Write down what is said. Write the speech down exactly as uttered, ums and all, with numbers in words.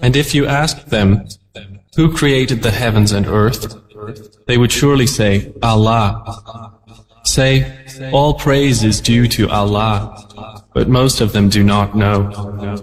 And if you ask them, who created the heavens and earth, they would surely say, Allah. Say, all praise is due to Allah, but most of them do not know.